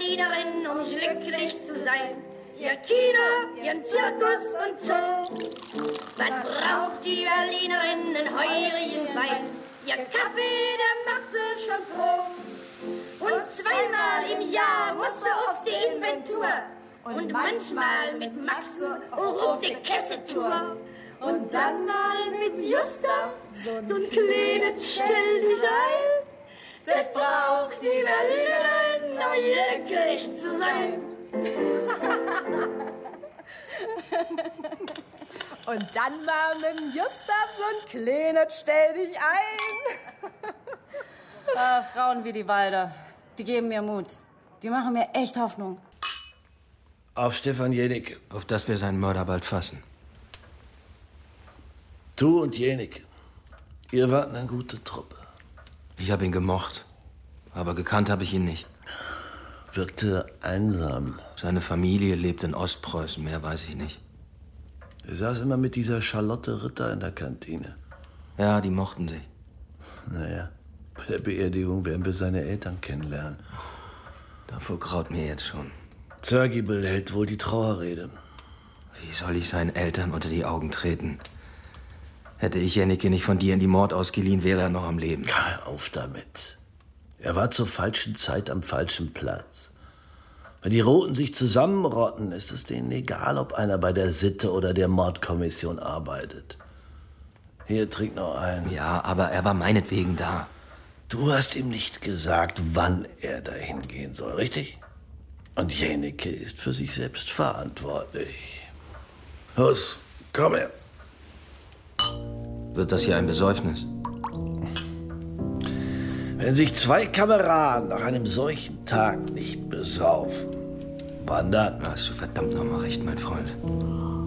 Berlinerin, um glücklich zu sein. Ihr Kino, ihren Zirkus und Zoo. Was braucht die Berlinerin? Einen heurigen Wein. Ihr Kaffee, der macht sie schon froh. Und zweimal im Jahr muss sie auf die Inventur. Und manchmal mit Max auf die Kessetour. Und dann mal mit Gustav so ein kleines Stelldisein. Das braucht die Berlinerin, um glücklich zu sein. Und dann mal mit dem Gustav so ein kleines Stell dich ein. Frauen wie die Walder, die geben mir Mut. Die machen mir echt Hoffnung. Auf Stefan Jenicke. Auf dass wir seinen Mörder bald fassen. Du und Jenicke, ihr wart eine gute Truppe. Ich habe ihn gemocht, aber gekannt habe ich ihn nicht. Wirkte einsam. Seine Familie lebt in Ostpreußen, mehr weiß ich nicht. Er saß immer mit dieser Charlotte Ritter in der Kantine. Ja, die mochten sich. Naja, bei der Beerdigung werden wir seine Eltern kennenlernen. Davor graut mir jetzt schon. Zergibel hält wohl die Trauerrede. Wie soll ich seinen Eltern unter die Augen treten? Hätte ich Jenicke nicht von dir in die Mord ausgeliehen, wäre er noch am Leben. Hör auf damit. Er war zur falschen Zeit am falschen Platz. Wenn die Roten sich zusammenrotten, ist es denen egal, ob einer bei der Sitte oder der Mordkommission arbeitet. Hier, trink noch einen. Ja, aber er war meinetwegen da. Du hast ihm nicht gesagt, wann er dahin gehen soll, richtig? Und Jenicke ist für sich selbst verantwortlich. Los, komm her. Wird das hier ein Besäufnis? Wenn sich zwei Kameraden nach einem solchen Tag nicht besaufen, wann dann? Da hast du verdammt nochmal recht, mein Freund.